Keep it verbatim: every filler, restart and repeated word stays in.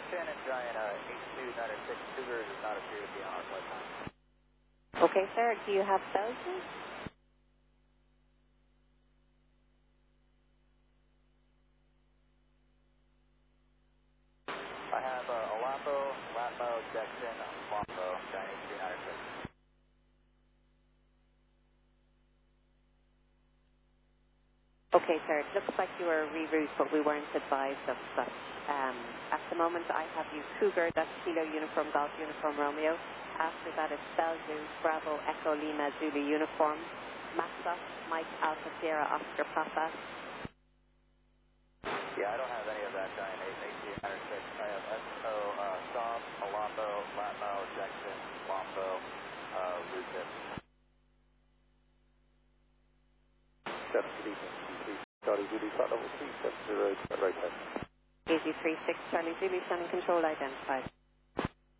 Shannon, Giant uh, H two nine six Cougar does not appear to be on our flight time. Okay, sir. Do you have Belgium? I have uh, Alambo, Latmo, Jackson, Lombo, Giant H two nine six. Okay, sir. It looks like you were reroute, but we weren't advised of such. Um, at the moment, I have you Cougar, that's Kilo Uniform Golf Uniform Romeo. After that, it's Belgium, Bravo, Echo Lima, Zulu Uniform. Maxos, Mike Alpha Sierra, Oscar Papa. Yeah, I don't have any of that, Giant H two nine six. I have Esco, uh, Saab, Alambo, Latmo, Jackson, Lombo, uh, Lucas. seven three six, Charlie Zulu, flight level three seven zero, right hand. A Z three six, Charlie Zulu, Shannon Control identified.